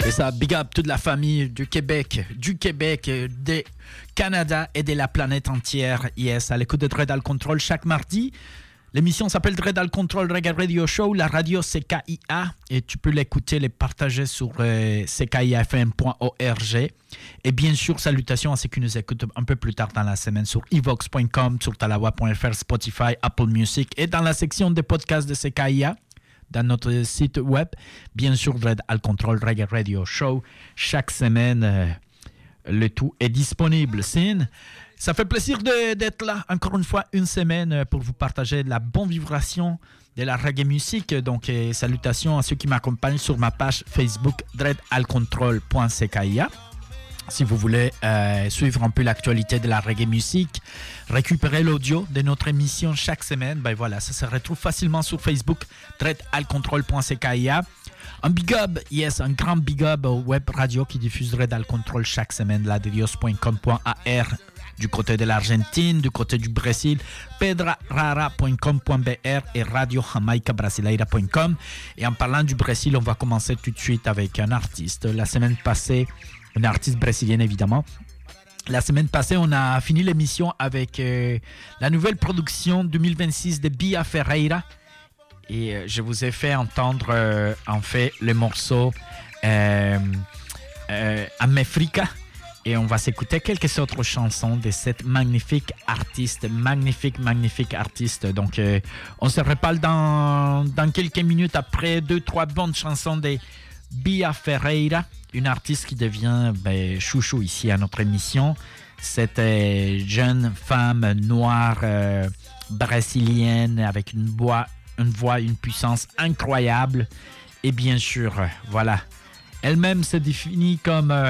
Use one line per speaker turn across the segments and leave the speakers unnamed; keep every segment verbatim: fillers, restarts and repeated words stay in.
Et ça, big up toute la famille du Québec, du Québec, du Canada et de la planète entière. Yes, à l'écoute de Dread Al Control chaque mardi. L'émission s'appelle Dread Al Control Reggae Radio Show. La radio C K I A. Et tu peux l'écouter, les partager sur euh, c k i a f m point org. Et bien sûr, salutations à ceux qui nous écoutent un peu plus tard dans la semaine sur evox point com, sur talawa point f r, Spotify, Apple Music et dans la section des podcasts de C K I A. Dans notre site web, bien sûr, Dread Al Control Reggae Radio Show. Chaque semaine, euh, le tout est disponible. Sin, ça fait plaisir de, d'être là, encore une fois, une semaine pour vous partager la bonne vibration de la reggae musique. Donc, euh, salutations à ceux qui m'accompagnent sur ma page Facebook dread al control point c k i a. Si vous voulez euh, suivre un peu l'actualité de la reggae musique, récupérer l'audio de notre émission chaque semaine, ben voilà, ça se retrouve facilement sur Facebook, dread al control point c k i a. Un big up, yes, un grand big up au web radio qui diffuse Dread Al Control chaque semaine, la de dios point com point a r du côté de l'Argentine, du côté du Brésil, pedrarara point com point b r et radio jamaica brasileira point com. Et en parlant du Brésil, on va commencer tout de suite avec un artiste. La semaine passée, une artiste brésilienne évidemment. La semaine passée, on a fini l'émission avec euh, la nouvelle production deux mille vingt-six de Bia Ferreira. Et euh, je vous ai fait entendre euh, en fait le morceau euh, euh, Amefrika. Et on va s'écouter quelques autres chansons de cette magnifique artiste, magnifique, magnifique artiste. Donc, euh, on se reparle dans, dans quelques minutes après deux, trois bonnes chansons de Bia Ferreira, une artiste qui devient ben, chouchou ici à notre émission. Cette euh, jeune femme noire euh, brésilienne avec une voix, une voix, une puissance incroyable. Et bien sûr, euh, voilà, elle-même se définit comme, euh,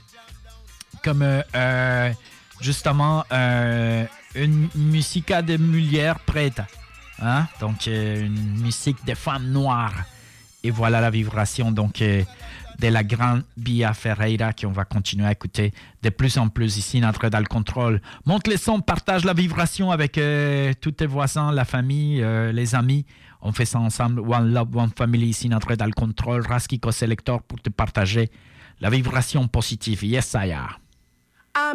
comme euh, euh, justement euh, une musica de mulher preta, hein? Donc euh, une musique de femmes noires. Et voilà la vibration donc euh, de la grande Bia Ferreira qu'on va continuer à écouter de plus en plus ici dans Dread Al Control. Monte les sons, partage la vibration avec euh, tous tes voisins, la famille, euh, les amis. On fait ça ensemble. One Love, One Family ici dans Dread Al Control. Raskiko Selector pour te partager la vibration positive. Yes, I am.